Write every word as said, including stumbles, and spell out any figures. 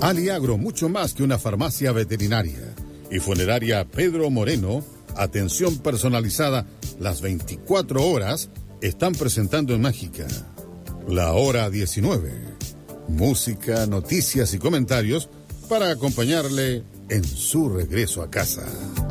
Aliagro, mucho más que una farmacia veterinaria. Y Funeraria Pedro Moreno, atención personalizada las veinticuatro horas, están presentando en Mágica La Hora diecinueve. Música, noticias y comentarios para acompañarle en su regreso a casa.